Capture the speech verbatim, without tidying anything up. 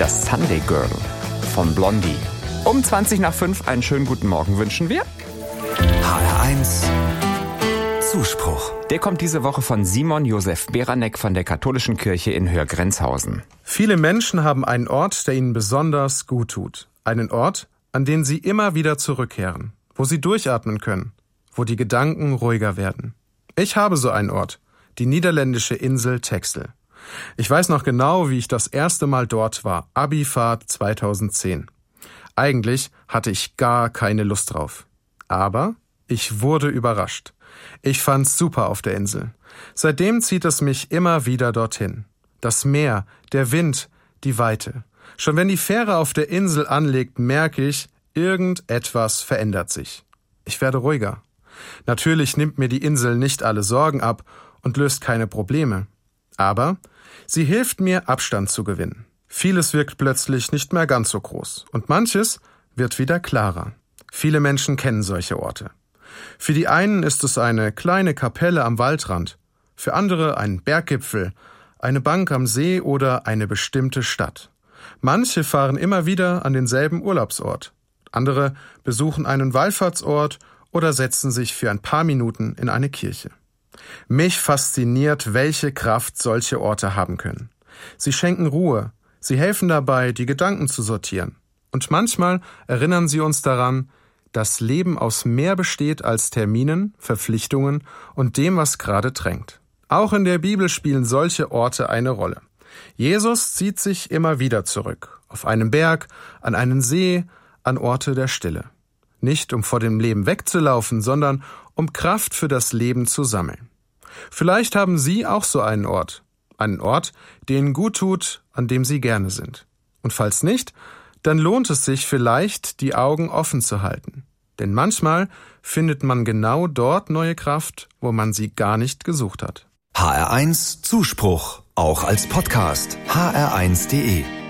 Das Sunday Girl von Blondie. Um zwanzig nach fünf einen schönen guten Morgen wünschen wir. H R eins Zuspruch. Der kommt diese Woche von Simon Josef Beranek von der Katholischen Kirche in Hörgrenzhausen. Viele Menschen haben einen Ort, der ihnen besonders gut tut. Einen Ort, an den sie immer wieder zurückkehren, wo sie durchatmen können, wo die Gedanken ruhiger werden. Ich habe so einen Ort, die niederländische Insel Texel. Ich weiß noch genau, wie ich das erste Mal dort war, Abifahrt zweitausendzehn. Eigentlich hatte ich gar keine Lust drauf. Aber ich wurde überrascht. Ich fand's super auf der Insel. Seitdem zieht es mich immer wieder dorthin. Das Meer, der Wind, die Weite. Schon wenn die Fähre auf der Insel anlegt, merke ich, irgendetwas verändert sich. Ich werde ruhiger. Natürlich nimmt mir die Insel nicht alle Sorgen ab und löst keine Probleme. Aber sie hilft mir, Abstand zu gewinnen. Vieles wirkt plötzlich nicht mehr ganz so groß und manches wird wieder klarer. Viele Menschen kennen solche Orte. Für die einen ist es eine kleine Kapelle am Waldrand, für andere ein Berggipfel, eine Bank am See oder eine bestimmte Stadt. Manche fahren immer wieder an denselben Urlaubsort. Andere besuchen einen Wallfahrtsort oder setzen sich für ein paar Minuten in eine Kirche. Mich fasziniert, welche Kraft solche Orte haben können. Sie schenken Ruhe, sie helfen dabei, die Gedanken zu sortieren. Und manchmal erinnern sie uns daran, dass Leben aus mehr besteht als Terminen, Verpflichtungen und dem, was gerade drängt. Auch in der Bibel spielen solche Orte eine Rolle. Jesus zieht sich immer wieder zurück, auf einen Berg, an einen See, an Orte der Stille. Nicht um vor dem Leben wegzulaufen, sondern um Kraft für das Leben zu sammeln. Vielleicht haben Sie auch so einen Ort, einen Ort, der Ihnen gut tut, an dem Sie gerne sind. Und falls nicht, dann lohnt es sich vielleicht, die Augen offen zu halten. Denn manchmal findet man genau dort neue Kraft, wo man sie gar nicht gesucht hat. H R eins Zuspruch, auch als Podcast. H R eins punkt de